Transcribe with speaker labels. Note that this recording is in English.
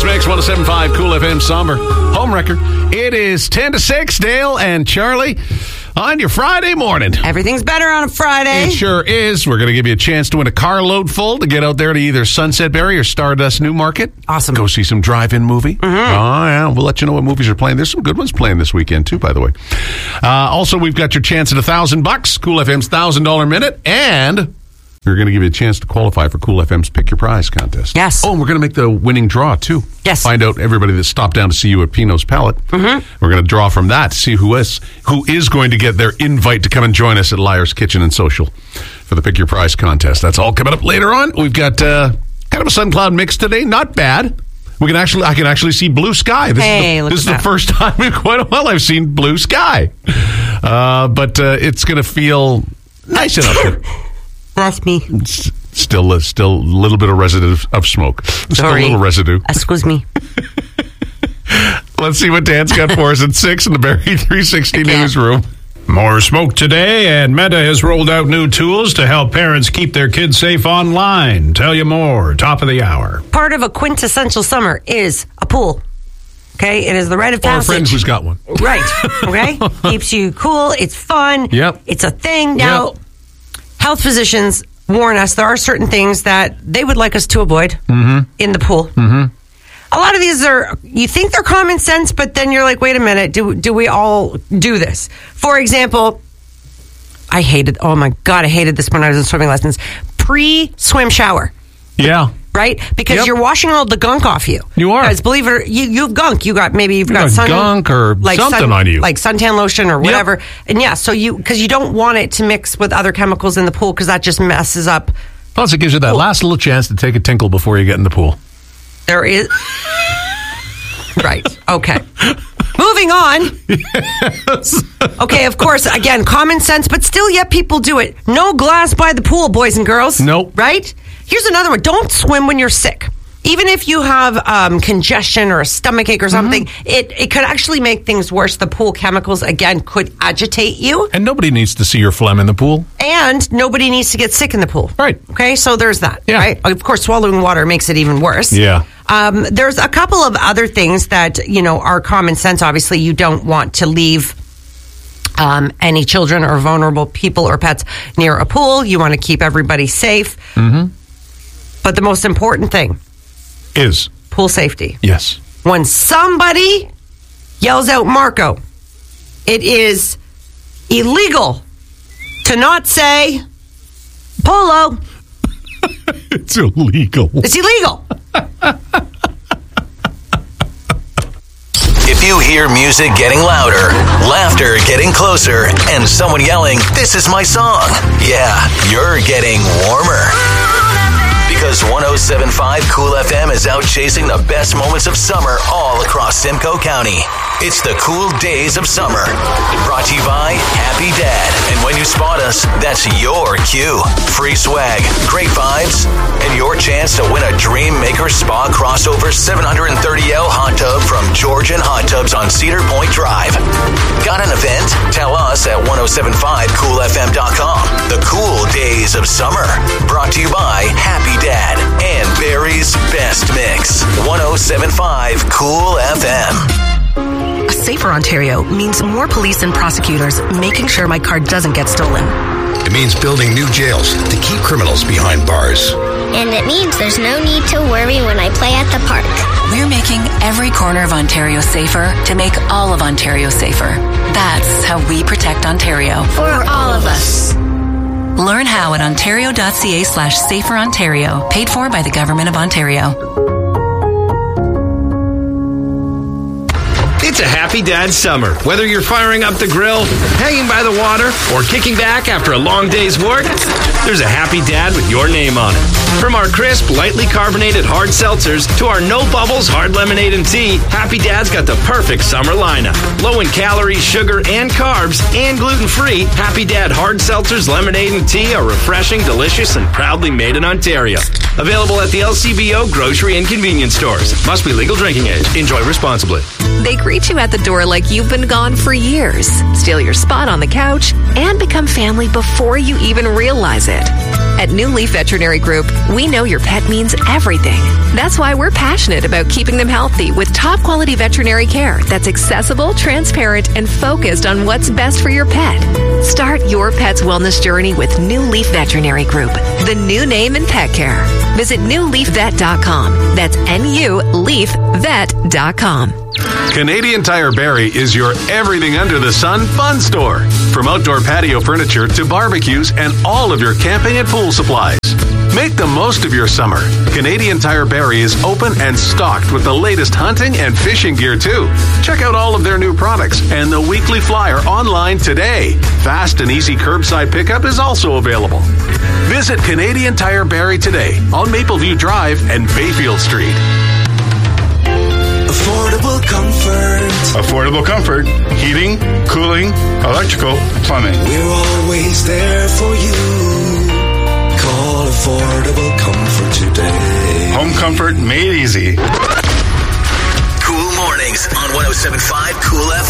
Speaker 1: Best Mix 107.5 Cool FM Summer Home Record. It is 10 to 6, Dale and Charlie on your Friday morning.
Speaker 2: Everything's better on a Friday.
Speaker 1: It sure is. We're going to give you a chance to win a carload full to get out there to either Sunset Berry or Stardust Newmarket.
Speaker 2: Awesome.
Speaker 1: Go see some drive-in movie. Oh, yeah. We'll let you know what movies are playing. There's some good ones playing this weekend, too, by the way. Also, we've got your chance at $1,000, Cool FM's $1,000 minute, and we're going to give you a chance to qualify for Cool FM's Pick Your Prize contest.
Speaker 2: Yes.
Speaker 1: Oh, and we're going to make the winning draw, too.
Speaker 2: Yes.
Speaker 1: Find out everybody that stopped down to see you at Pino's Palette. We're going to draw from that to see who is going to get their invite to come and join us at Liar's Kitchen and Social for the Pick Your Prize contest. That's all coming up later on. We've got kind of a sun cloud mix today. Not bad. I can actually see blue sky. This is the first time in quite a while I've seen blue sky. But it's going to feel nice enough.
Speaker 2: That's me.
Speaker 1: Still a little bit of residue of smoke. Still a little residue.
Speaker 2: Excuse me.
Speaker 1: Let's see what Dan's got for us at 6 in the Barrie 360 newsroom.
Speaker 3: More smoke today, and Meta has rolled out new tools to help parents keep their kids safe online. Tell you more, top of the hour.
Speaker 2: Part of a quintessential summer is a pool. Okay? It is the rite of passage.
Speaker 1: Or a friend who's got one.
Speaker 2: Right. Okay? Keeps you cool. It's fun.
Speaker 1: Yep.
Speaker 2: It's a thing. Now, health physicians warn us there are certain things that they would like us to avoid in the pool. A lot of these you think they're common sense, but then you're like, wait a minute, do we all do this? For example, I hated this when I was in swimming lessons. Pre-swim shower.
Speaker 1: Yeah.
Speaker 2: Right? Because you're washing all the gunk off you.
Speaker 1: You are.
Speaker 2: Because believe it or you have gunk. You've got
Speaker 1: gunk or something on you.
Speaker 2: Like suntan lotion or whatever. Yep. And because you don't want it to mix with other chemicals in the pool because that just messes up.
Speaker 1: Plus, it gives you that last little chance to take a tinkle before you get in the pool.
Speaker 2: There is. Right. Okay. Moving on. Yes. Okay, of course, again, common sense, but still yet people do it. No glass by the pool, boys and girls.
Speaker 1: Nope.
Speaker 2: Right? Here's another one. Don't swim when you're sick. Even if you have congestion or a stomachache or something, it could actually make things worse. The pool chemicals, again, could agitate you.
Speaker 1: And nobody needs to see your phlegm in the pool.
Speaker 2: And nobody needs to get sick in the pool.
Speaker 1: Right.
Speaker 2: Okay, so there's that.
Speaker 1: Yeah.
Speaker 2: Right? Of course, swallowing water makes it even worse.
Speaker 1: Yeah.
Speaker 2: There's a couple of other things that, are common sense. Obviously, you don't want to leave any children or vulnerable people or pets near a pool. You want to keep everybody safe. But the most important thing
Speaker 1: is
Speaker 2: pool safety.
Speaker 1: Yes.
Speaker 2: When somebody yells out Marco, it is illegal to not say Polo.
Speaker 1: It's illegal.
Speaker 2: It's illegal.
Speaker 4: If you hear music getting louder, laughter getting closer, and someone yelling, "This is my song," yeah, you're getting warmer. Because 107.5 Cool FM is out chasing the best moments of summer all across Simcoe County. It's the Cool Days of Summer. Brought to you by Happy Dad. And when you spot us, that's your cue. Free swag, great vibes, and your chance to win a Dream Maker Spa crossover 730L hot tub from Georgian Hot Tubs on Cedar Point Drive. Got an event? Tell us at 1075coolfm.com. The Cool Days of Summer. Brought to you by Happy Dad and Barrie's Best Mix. 107.5 Cool FM.
Speaker 5: A safer Ontario means more police and prosecutors making sure my car doesn't get stolen.
Speaker 6: It means building new jails to keep criminals behind bars.
Speaker 7: And it means there's no need to worry when I play at the park.
Speaker 5: We're making every corner of Ontario safer to make all of Ontario safer. That's how we protect Ontario.
Speaker 7: For all of us.
Speaker 5: Learn how at ontario.ca/saferontario. Paid for by the Government of Ontario.
Speaker 8: It's a Happy Dad summer. Whether you're firing up the grill, hanging by the water, or kicking back after a long day's work, there's a Happy Dad with your name on it. From our crisp, lightly carbonated hard seltzers to our no bubbles hard lemonade and tea, Happy Dad's got the perfect summer lineup. Low in calories, sugar, and carbs, and gluten-free, Happy Dad hard seltzers, lemonade, and tea are refreshing, delicious, and proudly made in Ontario. Available at the LCBO grocery and convenience stores. Must be legal drinking age. Enjoy responsibly.
Speaker 9: They greet you at the door like you've been gone for years, steal your spot on the couch, and become family before you even realize it. At New Leaf Veterinary Group, we know your pet means everything. That's why we're passionate about keeping them healthy with top quality veterinary care that's accessible, transparent, and focused on what's best for your pet. Start your pet's wellness journey with New Leaf Veterinary Group, the new name in pet care. Visit newleafvet.com. That's NULeafVet.com.
Speaker 1: Canadian Tire Barrie is your everything under the sun fun store. From outdoor patio furniture to barbecues and all of your camping and pool supplies. Make the most of your summer. Canadian Tire Barrie is open and stocked with the latest hunting and fishing gear too. Check out all of their new products and the weekly flyer online today. Fast and easy curbside pickup is also available. Visit Canadian Tire Barrie today on Mapleview Drive and Bayfield Street.
Speaker 10: Affordable comfort.
Speaker 11: Affordable comfort. Heating, cooling, electrical, plumbing.
Speaker 10: We're always there for you. Call Affordable Comfort today.
Speaker 11: Home comfort made easy.
Speaker 4: Cool Mornings on 107.5 Cool FM.